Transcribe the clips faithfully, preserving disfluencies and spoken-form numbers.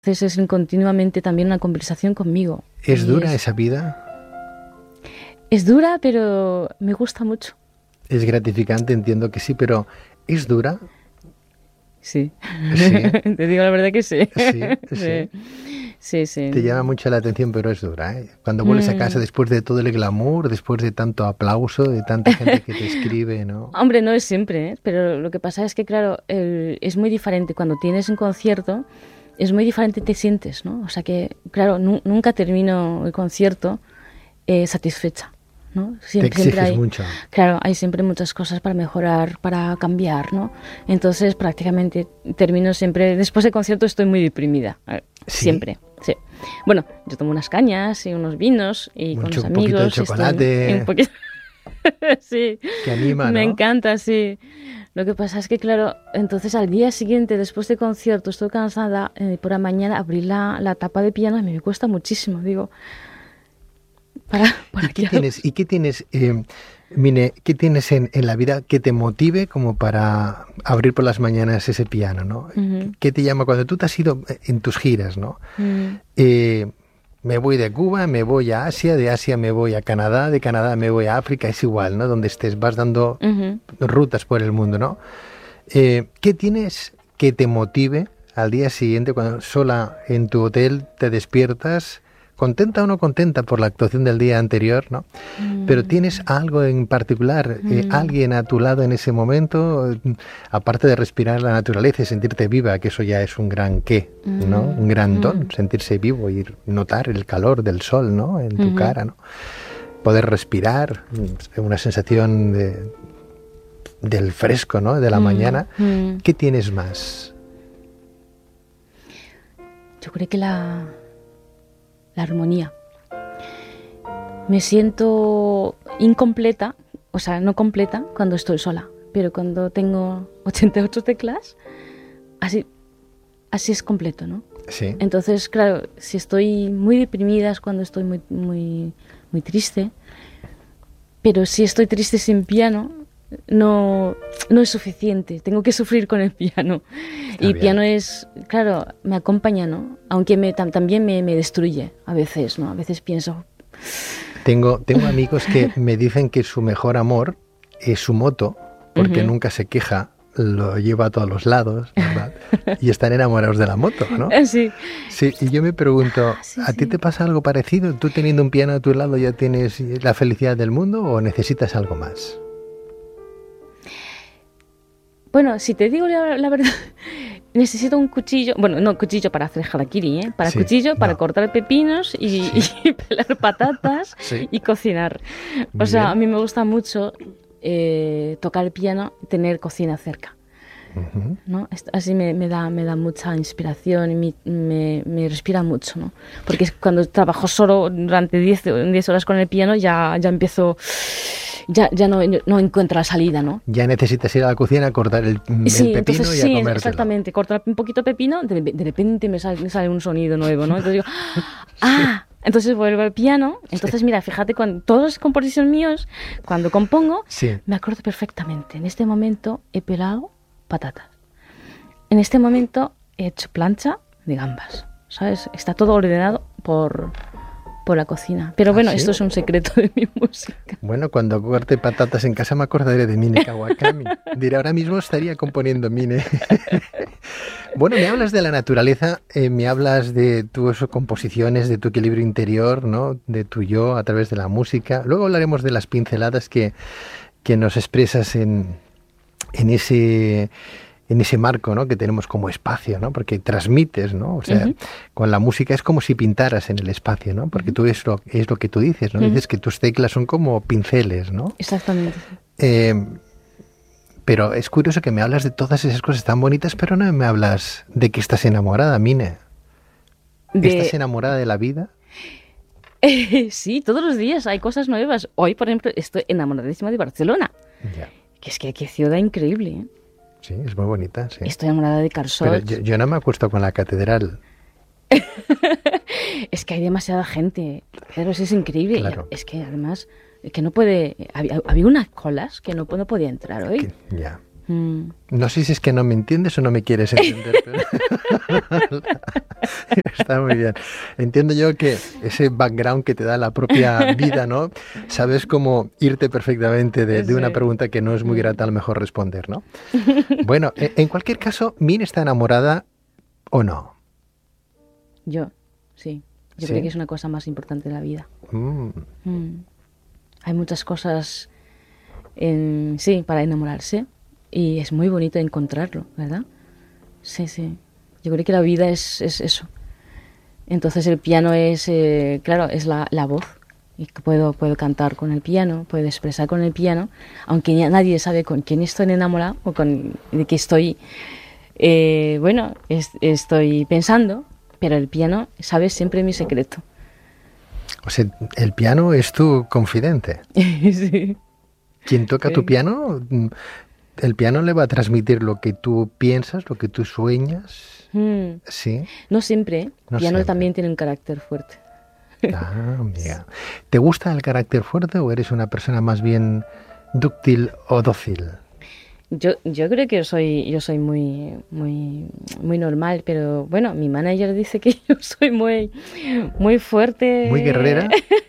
Entonces es continuamente también una conversación conmigo. ¿Es dura es, esa vida? Es dura, pero me gusta mucho. Es gratificante, entiendo que sí, pero ¿es dura? Sí. Sí. Te digo la verdad que sí. Sí, sí. Sí, sí. Te llama mucho la atención, pero es dura, ¿eh? Cuando vuelves a casa después de todo el glamour, después de tanto aplauso, de tanta gente que te escribe, ¿no? Hombre, no es siempre, ¿eh? Pero lo que pasa es que, claro, el, es muy diferente. Cuando tienes un concierto, es muy diferente te sientes, ¿no? O sea que, claro, nu- nunca termino el concierto eh, satisfecha, ¿no? Siempre, Te exiges siempre hay, mucho. Claro, hay siempre muchas cosas para mejorar, para cambiar, ¿no? Entonces, prácticamente termino siempre, después del concierto estoy muy deprimida, eh, ¿Sí? siempre, sí. Bueno, yo tomo unas cañas y unos vinos y Un con cho- los un poquito de amigos. chocolate. Estoy, un poquito... sí. Que anima, Me ¿no? encanta, sí. Lo que pasa es que, claro, entonces al día siguiente, después del concierto, estoy cansada, eh, por la mañana abrir la, la tapa de piano y me cuesta muchísimo, digo, para, ¿para ¿Y qué qué hago? tienes, y qué tienes, eh, Mine, qué tienes en, en la vida que te motive como para abrir por las mañanas ese piano, ¿no? Ujú. ¿Qué te llama cuando tú te has ido en tus giras, ¿no? Mm, Eh, me voy de Cuba, me voy a Asia, de Asia me voy a Canadá, de Canadá me voy a África, es igual, ¿no? Donde estés, vas dando ujú. rutas por el mundo, ¿no? Eh, ¿qué tienes que te motive al día siguiente cuando sola en tu hotel te despiertas, contenta o no contenta por la actuación del día anterior, ¿no? Pero tienes algo en particular, eh, Mm. alguien a tu lado en ese momento, eh, aparte de respirar la naturaleza y sentirte viva, que eso ya es un gran qué, ¿no? Un gran don, Mm. sentirse vivo y notar el calor del sol, ¿no? En tu Ujú. cara, ¿no? Poder respirar, una sensación de, del fresco, ¿no? De la Mm. mañana. Mm. ¿Qué tienes más? Yo creo que la, la armonía. Me siento incompleta, o sea, no completa cuando estoy sola, pero cuando tengo ochenta y ocho teclas, así, así es completo, ¿no? Sí. Entonces, claro, si estoy muy deprimida es cuando estoy muy, muy, muy triste, pero si estoy triste sin piano, no, no es suficiente, tengo que sufrir con el piano. Está y bien. piano es, claro, me acompaña, ¿no? Aunque me, tam- también me, me destruye a veces, ¿no? A veces pienso, Tengo, tengo amigos que me dicen que su mejor amor es su moto, porque Ujú. nunca se queja, lo lleva a todos los lados, ¿verdad? Y están enamorados de la moto, ¿no? sí, Sí, y yo me pregunto, Ah, sí, ¿a ti sí. te pasa algo parecido? ¿Tú teniendo un piano a tu lado ya tienes la felicidad del mundo o necesitas algo más? Bueno, si te digo la, la verdad, necesito un cuchillo, bueno, no cuchillo para hacer harakiri, ¿eh? Para Sí, cuchillo para no. cortar pepinos y, Sí. y pelar patatas Sí. y cocinar. Muy O sea, bien. a mí me gusta mucho eh, tocar el piano y tener cocina cerca, Ujú. ¿no? Est- Así me, me da, me da mucha inspiración y me, me, me respira mucho, ¿no? Porque es cuando trabajo solo durante diez horas con el piano ya, ya empiezo, ya, ya no, no encuentro la salida, ¿no? Ya necesitas ir a la cocina a cortar el, el Sí, pepino entonces y a sí, comértelo. exactamente. Corto un poquito de pepino, de, de repente me sale, me sale un sonido nuevo, ¿no? Entonces digo, ¡ah! Entonces vuelvo al piano. Entonces, mira, fíjate, con todas las composiciones mías, cuando compongo, Sí. me acuerdo perfectamente. En este momento he pelado patatas. En este momento he hecho plancha de gambas, ¿sabes? Está todo ordenado por, por la cocina. Pero bueno, ¿Ah, sí? esto es un secreto de mi música. Bueno, cuando corte patatas en casa me acordaré de Mine Kawakami. Diré, ahora mismo estaría componiendo Mine. Bueno, me hablas de la naturaleza, eh, me hablas de tus composiciones, de tu equilibrio interior, ¿no? De tu yo a través de la música. Luego hablaremos de las pinceladas que, que nos expresas en, en ese... en ese marco, ¿no? Que tenemos como espacio, ¿no? Porque transmites, ¿no? O sea, Ujú. con la música es como si pintaras en el espacio, ¿no? Porque tú es lo, es lo que tú dices, ¿no? Ujú. Dices que tus teclas son como pinceles, ¿no? Exactamente. Eh, pero es curioso que me hablas de todas esas cosas tan bonitas, pero no me hablas de que estás enamorada, Mine. De- ¿Estás enamorada de la vida? sí, todos los días hay cosas nuevas. Hoy, por ejemplo, estoy enamoradísima de Barcelona. Ya. Que es que qué ciudad increíble, ¿eh? Sí, es muy bonita, sí. Estoy enamorada de Pero Carsoch. yo, yo no me acuesto con la catedral. Es que hay demasiada gente. Pero sí es increíble. Claro. Es que además, que no puede... Había, había unas colas que no, no podía entrar hoy. Que- ya. Mm. No sé si es que no me entiendes o no me quieres entender, pero está muy bien. Entiendo yo que ese background que te da la propia vida, ¿no? Sabes cómo irte perfectamente de, de una Sí. pregunta que no es muy grata a lo mejor responder, ¿no? Bueno, en, en cualquier caso, ¿Min está enamorada o no? Yo, sí. Yo ¿Sí? creo que es una cosa más importante de la vida. Mm. Mm. Hay muchas cosas, en, sí, para enamorarse. Y es muy bonito encontrarlo, ¿verdad? Sí, sí. Yo creo que la vida es, es eso. Entonces el piano es, eh, claro, es la, la voz. Y que puedo, puedo cantar con el piano, puedo expresar con el piano, aunque ya nadie sabe con quién estoy enamorado o con de qué estoy, eh, bueno, es, estoy pensando, pero el piano sabe siempre mi secreto. O sea, el piano es tu confidente. Sí. Quien toca Sí. tu piano, el piano le va a transmitir lo que tú piensas, lo que tú sueñas. Mm. Sí. No siempre, ¿eh? No Piano siempre. también tiene un carácter fuerte. Ah, amiga. ¿Te gusta el carácter fuerte o eres una persona más bien dúctil o dócil? Yo, yo creo que yo soy, yo soy muy, muy, muy normal, pero bueno, mi manager dice que yo soy muy, muy fuerte. ¿Muy guerrera?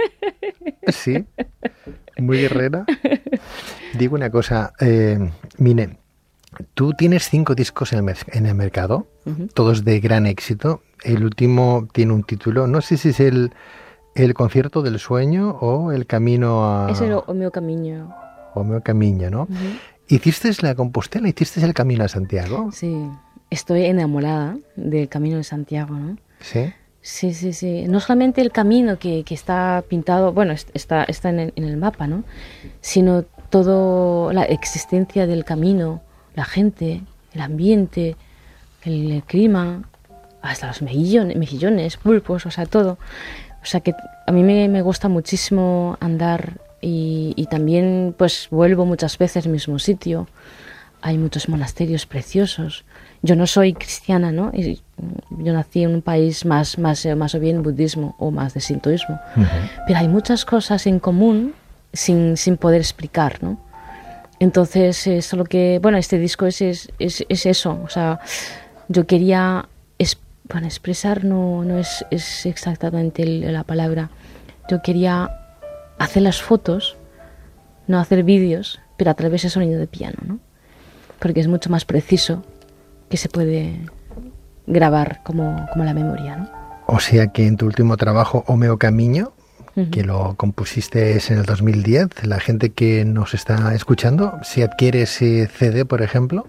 Sí, muy guerrera. Digo una cosa, eh, Mine, tú tienes cinco discos en el, mer- en el mercado, Uh-huh. todos de gran éxito. El último tiene un título, no sé si es el, el concierto del sueño o el camino a... Ese es el mío camino. o meu camiño, ¿no? Uh-huh. ¿Hiciste la Compostela? ¿Hiciste el camino a Santiago? Sí, estoy enamorada del Camino de Santiago, ¿no? Sí. Sí, sí, sí. No solamente el camino que, que está pintado, bueno, est- está, está en el, en el mapa, ¿no? Sino toda la existencia del camino, la gente, el ambiente, el, el clima, hasta los mejillones, mejillones, pulpos, o sea, todo. O sea que a mí me, me gusta muchísimo andar y, y también pues vuelvo muchas veces al mismo sitio. Hay muchos monasterios preciosos. Yo no soy cristiana, ¿no? Y yo nací en un país más, más, eh, más o bien budismo o más de sintoísmo. Uh-huh. Pero hay muchas cosas en común sin, sin poder explicar, ¿no? Entonces, es lo que, bueno, este disco es, es, es, es eso. O sea, yo quería, es, bueno, expresar no, no es, es exactamente el, la palabra. Yo quería hacer las fotos, no hacer vídeos, pero a través del sonido de piano, ¿no? Porque es mucho más preciso que se puede grabar como, como la memoria, ¿no? O sea que en tu último trabajo, O meu camiño, Uh-huh. que lo compusiste en el dos mil diez, la gente que nos está escuchando, si adquiere ese C D, por ejemplo,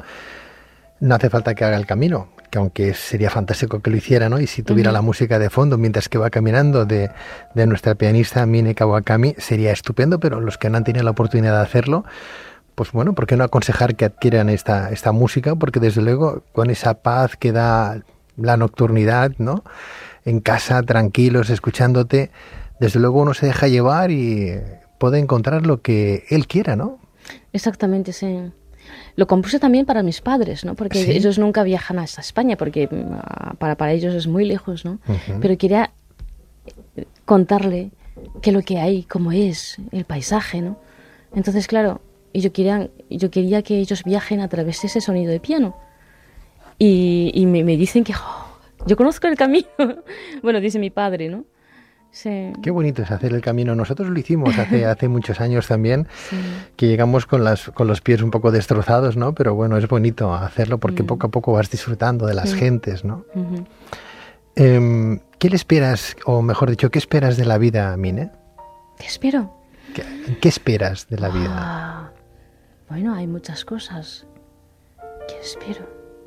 no hace falta que haga el camino, que aunque sería fantástico que lo hiciera, ¿no? Y si tuviera Uh-huh. la música de fondo mientras que va caminando de, de nuestra pianista Mine Kawakami, sería estupendo, pero los que no han tenido la oportunidad de hacerlo, pues bueno, ¿por qué no aconsejar que adquieran esta, esta música? Porque desde luego con esa paz que da la nocturnidad, ¿no? En casa, tranquilos, escuchándote, desde luego uno se deja llevar y puede encontrar lo que él quiera, ¿no? Exactamente, sí. Lo compuse también para mis padres, ¿no? Porque ¿Sí? ellos nunca viajan hasta España, porque uh, para, para ellos es muy lejos, ¿no? Uh-huh. Pero quería contarle qué es lo que hay, cómo es, el paisaje, ¿no? Entonces, claro, yo quería, yo quería que ellos viajen a través de ese sonido de piano. Y, y me, me dicen que oh, yo conozco el camino. Bueno, dice mi padre, ¿no? Sí. Qué bonito es hacer el camino. Nosotros lo hicimos hace, hace muchos años también, Sí. que llegamos con, las, con los pies un poco destrozados, ¿no? Pero bueno, es bonito hacerlo porque Mm. poco a poco vas disfrutando de las Mm. gentes, ¿no? Uh-huh. Eh, ¿Qué le esperas, o mejor dicho, qué esperas de la vida, Mine? ¿Qué espero? ¿Qué, qué esperas de la vida? Ah, bueno, hay muchas cosas. ¿Qué espero?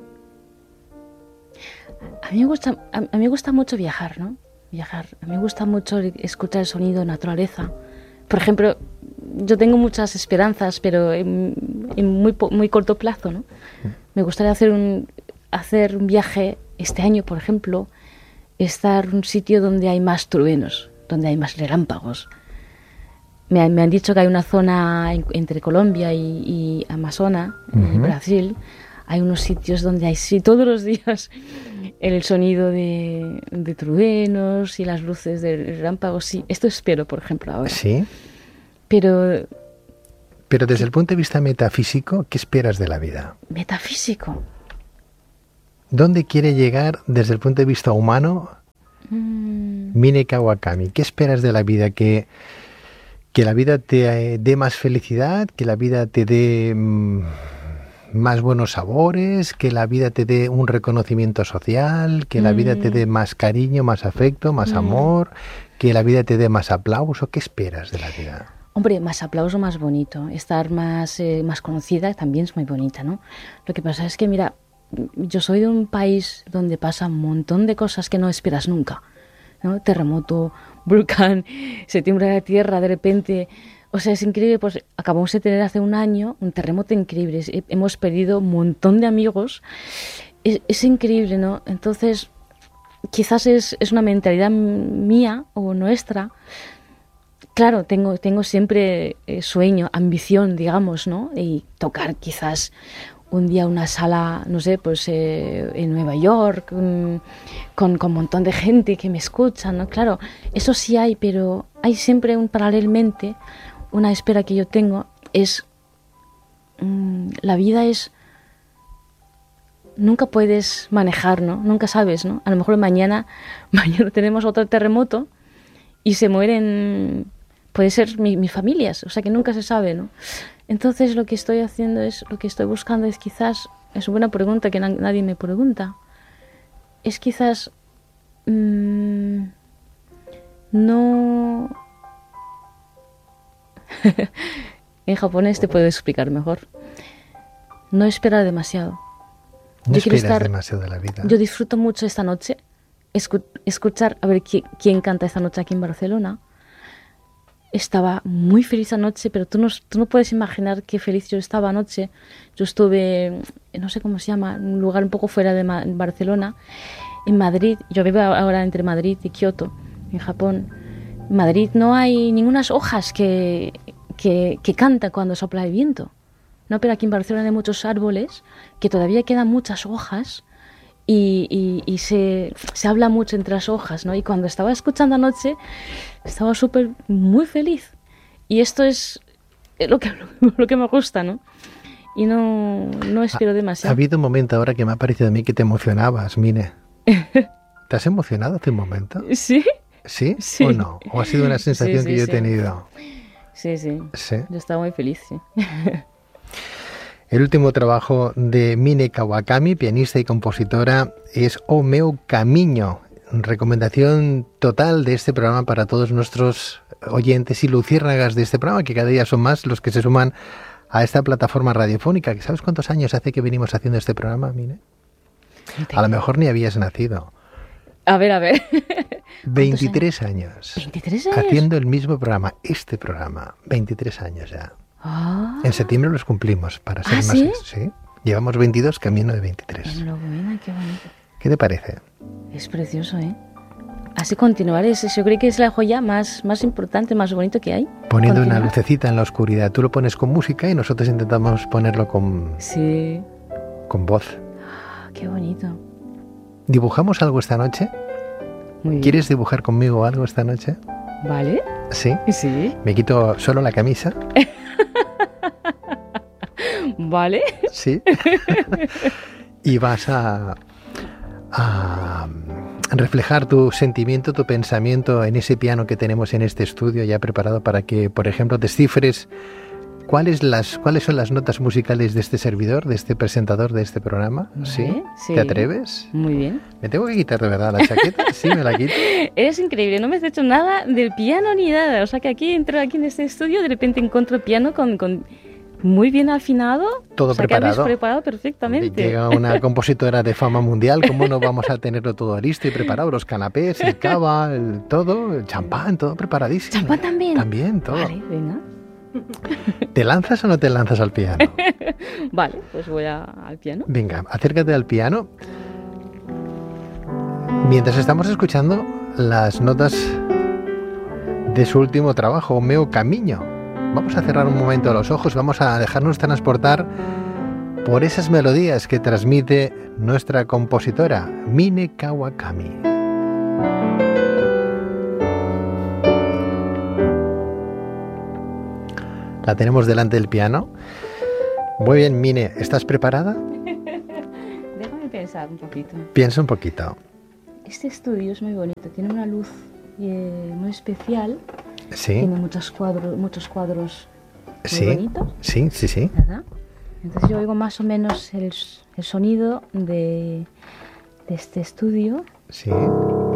A mí me gusta, a, a mí me gusta mucho viajar, ¿no? Viajar. A mí me gusta mucho escuchar el sonido de naturaleza. Por ejemplo, yo tengo muchas esperanzas, pero en, en muy, po- muy corto plazo, ¿no? Me gustaría hacer un, hacer un viaje este año, por ejemplo, estar en un sitio donde hay más truenos, donde hay más relámpagos. Me, han- me han dicho que hay una zona en- entre Colombia y, y Amazonas, en Ujú. Brasil, hay unos sitios donde hay sí, todos los días el sonido de, de truenos y las luces de relámpagos. Sí, esto espero, por ejemplo, ahora. Sí, Pero, Pero desde el punto de vista metafísico, ¿qué esperas de la vida? Metafísico. ¿Dónde quiere llegar desde el punto de vista humano Mm. Mine Kawakami? ¿Qué esperas de la vida? ¿Que, que la vida te eh, dé más felicidad? ¿Que la vida te dé mm, más buenos sabores? ¿Que la vida te dé un reconocimiento social? ¿Que la vida te dé más cariño, más afecto, más Mm. amor? ¿Que la vida te dé más aplauso? ¿Qué esperas de la vida? Hombre, más aplauso, más bonito. Estar más, eh, más conocida también es muy bonita, ¿no? Lo que pasa es que, mira, yo soy de un país donde pasa un montón de cosas que no esperas nunca, ¿no? Terremoto, volcán, se tiembla la tierra de repente. O sea, es increíble. Pues acabamos de tener hace un año un terremoto increíble. He- Hemos perdido un montón de amigos. Es, es increíble, ¿no? Entonces, quizás es, es una mentalidad mía o nuestra. Claro, tengo, tengo siempre eh, sueño, ambición, digamos, ¿no? Y tocar quizás un día una sala, no sé, pues eh, en Nueva York, mm, con, con un montón de gente que me escucha, ¿no? Claro, eso sí hay, pero hay siempre un paralelamente, una espera que yo tengo, es, mm, la vida es, nunca puedes manejar, ¿no? Nunca sabes, ¿no? A lo mejor mañana, mañana tenemos otro terremoto y se mueren, puede ser mi- mis familias, o sea que nunca se sabe, ¿no? Entonces lo que estoy haciendo es, lo que estoy buscando es quizás, es una buena pregunta que na- nadie me pregunta, es quizás mm, no... En japonés te puedo explicar mejor. No esperar demasiado. No Yo quiero esperas estar- demasiado de la vida. Yo disfruto mucho esta noche, escu- escuchar, a ver qui- quién canta esta noche aquí en Barcelona. Estaba muy feliz anoche, pero tú no, tú no puedes imaginar qué feliz yo estaba anoche. Yo estuve, no sé cómo se llama, en un lugar un poco fuera de Ma- Barcelona, en Madrid. Yo vivo ahora entre Madrid y Kioto, en Japón. En Madrid no hay ninguna hojas que, que, que canta cuando sopla el viento. No, pero aquí en Barcelona hay muchos árboles que todavía quedan muchas hojas y, y- y se, se habla mucho entre las hojas, ¿no? Y cuando estaba escuchando anoche, estaba súper, muy feliz. Y esto es lo que, lo que me gusta, ¿no? Y no, no espero Ha demasiado. habido un momento ahora que me ha parecido a mí que te emocionabas, Mine. ¿Te has emocionado hace un momento? ¿Sí? ¿Sí, Sí. o no? ¿O ha sido una sensación Sí, que sí, yo he sí. tenido? Sí, sí. Sí. Yo estaba muy feliz, sí. El último trabajo de Mine Kawakami, pianista y compositora, es O Meu Camiño. Recomendación total de este programa para todos nuestros oyentes y luciérnagas de este programa, que cada día son más los que se suman a esta plataforma radiofónica. ¿Sabes cuántos años hace que venimos haciendo este programa, Mine? A lo mejor ni habías nacido. A ver, a ver. veintitrés años. ¿veintitrés años? Haciendo el mismo programa, este programa. veintitrés años ya. Ah, En septiembre los cumplimos, para ser ¿Ah, más sí? ex- ¿sí? Llevamos veintidós, camino de veintitrés. enhorabuena, qué bonito. ¿Qué te parece? Es precioso, ¿eh? Así continuar, es, yo creo que es la joya más, más importante, más bonito que hay. Poniendo una Continuar. lucecita en la oscuridad. Tú lo pones con música y nosotros intentamos ponerlo con, Sí. con voz. Ah, qué bonito. ¿Dibujamos algo esta noche? Muy bien. ¿Quieres dibujar conmigo algo esta noche? ¿Vale? ¿Sí? Sí. Me quito solo la camisa. ¿Vale? Sí. Y vas a, a reflejar tu sentimiento, tu pensamiento en ese piano que tenemos en este estudio ya preparado para que, por ejemplo, descifres cuáles las cuáles son las notas musicales de este servidor, de este presentador de este programa. ¿Sí? Vale, sí. ¿Te atreves? Muy bien. ¿Me tengo que quitar de verdad la chaqueta? Sí, me la quito. Eres increíble, no me has hecho nada del piano ni nada. O sea que aquí entro aquí en este estudio, de repente encuentro el piano con, con muy bien afinado. Todo o sea, preparado. Que habéis preparado perfectamente. Llega una compositora de fama mundial, ¿cómo no vamos a tenerlo todo listo y preparado? Los canapés, el cava, el todo, el champán, todo preparadísimo. ¿Champán también? También, todo. Vale, venga. ¿Te lanzas o no te lanzas al piano? Vale, pues voy a- al piano. Venga, acércate al piano. Mientras estamos escuchando las notas de su último trabajo, O Meu Camiño. Vamos a cerrar un momento los ojos, vamos a dejarnos transportar por esas melodías que transmite nuestra compositora, Mine Kawakami. La tenemos delante del piano. Muy bien, Mine, ¿estás preparada? Déjame pensar un poquito. Piensa un poquito. Este estudio es muy bonito, tiene una luz eh, muy especial. Sí. Tiene muchos cuadros, muchos cuadros muy Sí. bonitos. Sí, sí, sí. ¿Verdad? Entonces yo oigo más o menos el, el sonido de, de este estudio. Sí.